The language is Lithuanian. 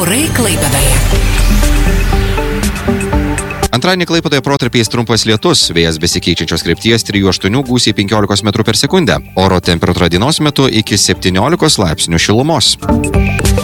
Orai Klaipėdoje. Antradienį Klaipėdoje protarpiais trumpas lietus, vėjas besikeičiančios krypties 3-8 gūsiai 15 m per sekundę. Oro temperatūra dienos metu iki 17 laipsnių šilumos.